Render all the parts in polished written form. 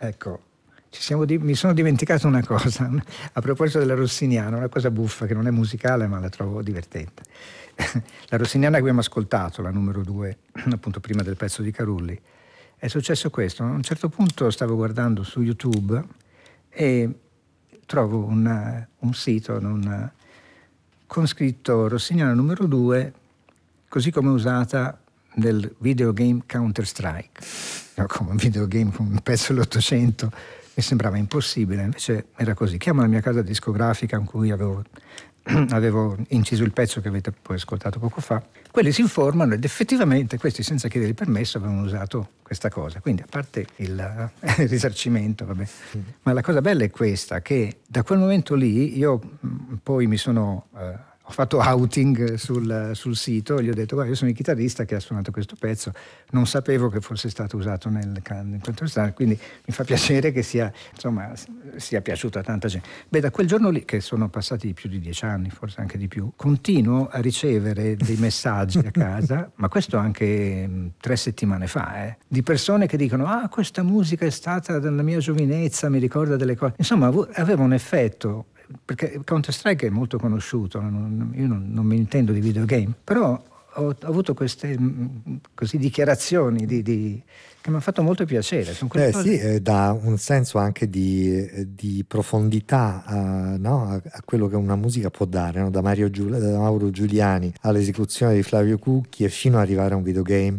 ecco, mi sono dimenticato una cosa, a proposito della Rossiniana, una cosa buffa che non è musicale ma la trovo divertente. La Rossiniana che abbiamo ascoltato, la numero 2, appunto prima del pezzo di Carulli, è successo questo: a un certo punto stavo guardando su YouTube e trovo un sito con scritto Rossiniana numero 2, così come usata nel videogame Counter-Strike. No, come un videogame con un pezzo dell'Ottocento mi sembrava impossibile, invece era così. Chiamo la mia casa discografica in cui avevo inciso il pezzo che avete poi ascoltato poco fa. Quelli si informano ed effettivamente questi, senza chiedere il permesso, avevano usato questa cosa. Quindi, a parte il risarcimento, vabbè. Ma la cosa bella è questa, che da quel momento lì io poi ho fatto outing sul sito, gli ho detto: guarda, io sono il chitarrista che ha suonato questo pezzo, non sapevo che fosse stato usato in Counter-Strike, quindi mi fa piacere che sia piaciuto a tanta gente. Beh, da quel giorno lì, che sono passati più di 10 anni, forse anche di più, continuo a ricevere dei messaggi a casa, ma questo anche 3 settimane fa, di persone che dicono: ah, questa musica è stata della mia giovinezza, mi ricorda delle cose. Insomma, aveva un effetto, perché Counter-Strike è molto conosciuto, io non mi intendo di videogame, però ho avuto queste così dichiarazioni che mi hanno fatto molto piacere. Sono sì, dà un senso anche di profondità no? a quello che una musica può dare, no? Da Mauro Giuliani all'esecuzione di Flavio Cucchi e fino ad arrivare a un videogame.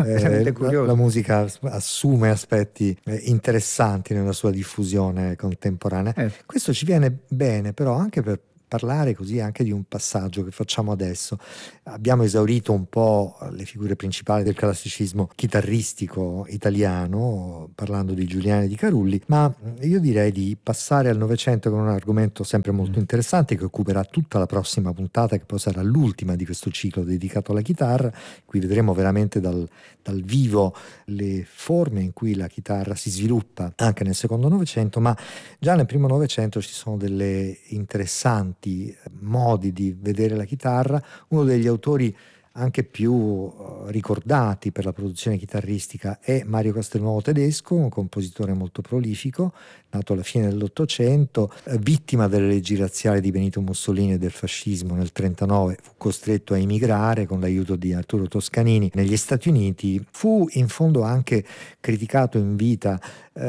La musica assume aspetti interessanti nella sua diffusione contemporanea. Questo ci viene bene però anche per parlare così anche di un passaggio che facciamo adesso. Abbiamo esaurito un po' le figure principali del classicismo chitarristico italiano, parlando di Giuliani e di Carulli, ma io direi di passare al Novecento con un argomento sempre molto interessante che occuperà tutta la prossima puntata, che poi sarà l'ultima di questo ciclo dedicato alla chitarra. Qui vedremo veramente dal vivo le forme in cui la chitarra si sviluppa anche nel secondo Novecento, ma già nel primo Novecento ci sono delle interessanti modi di vedere la chitarra. Uno degli autori anche più ricordati per la produzione chitarristica è Mario Castelnuovo Tedesco, un compositore molto prolifico, nato alla fine dell'Ottocento, vittima delle leggi razziali di Benito Mussolini e del fascismo nel 1939, fu costretto a emigrare con l'aiuto di Arturo Toscanini negli Stati Uniti. Fu in fondo anche criticato in vita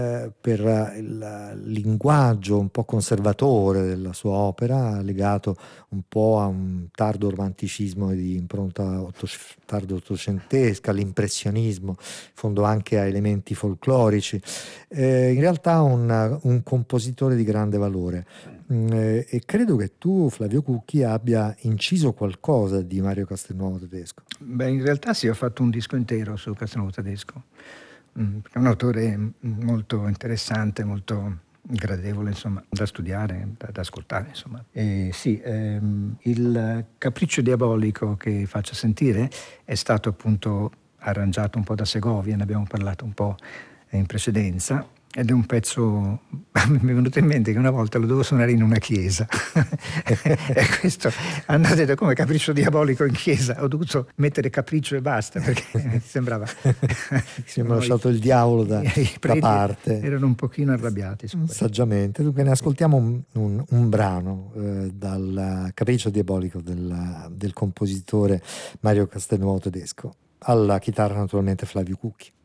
per il linguaggio un po' conservatore della sua opera, legato un po' a un tardo romanticismo di impronta tardo ottocentesca, all'impressionismo, in fondo anche a elementi folclorici. In realtà un compositore di grande valore. E credo che tu, Flavio Cucchi, abbia inciso qualcosa di Mario Castelnuovo Tedesco. Beh, in realtà sì, ho fatto un disco intero su Castelnuovo Tedesco, perché è un autore molto interessante, molto gradevole, insomma, da studiare, da ascoltare, insomma. E sì, il Capriccio diabolico che faccio sentire è stato appunto arrangiato un po' da Segovia, ne abbiamo parlato un po' in precedenza, ed è un pezzo, mi è venuto in mente che una volta lo dovevo suonare in una chiesa e questo hanno detto: come Capriccio diabolico in chiesa? Ho dovuto mettere capriccio e basta, perché mi sembrava abbiamo lasciato il diavolo da parte. Erano un pochino arrabbiati saggiamente. Dunque ne ascoltiamo un brano dal Capriccio diabolico del compositore Mario Castelnuovo Tedesco. Alla chitarra naturalmente Flavio Cucchi.